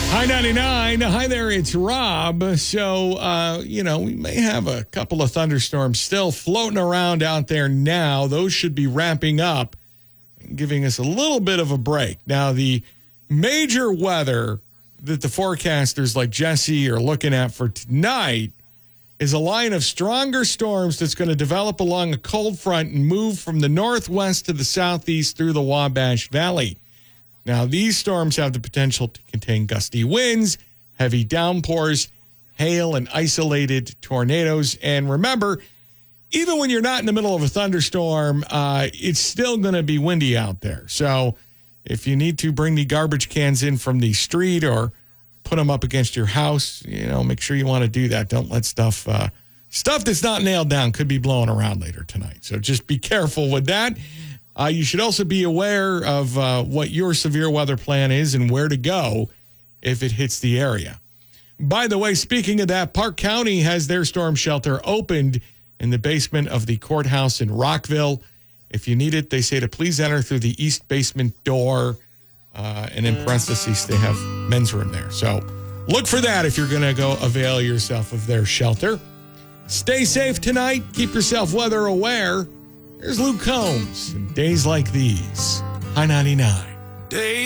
Hi 99. Hi there, it's Rob. So, we may have a couple of thunderstorms still floating around out there now. Those should be wrapping up and giving us a little bit of a break. Now, the major weather that the forecasters like Jesse are looking at for tonight is a line of stronger storms that's going to develop along a cold front and move from the northwest to the southeast through the Wabash Valley. Now, these storms have the potential to contain gusty winds, heavy downpours, hail, and isolated tornadoes. And remember, even when you're not in the middle of a thunderstorm, it's still going to be windy out there. So if you need to bring the garbage cans in from the street or put them up against your house, make sure you want to do that. Don't let stuff that's not nailed down could be blowing around later tonight. So just be careful with that. You should also be aware of what your severe weather plan is and where to go if it hits the area. By the way, speaking of that, Park County has their storm shelter opened in the basement of the courthouse in Rockville. If you need it, they say to please enter through the east basement door. And in parentheses, they have men's room there. So look for that if you're going to go avail yourself of their shelter. Stay safe tonight. Keep yourself weather aware. Here's Luke Combs and Days Like These. Hi 99.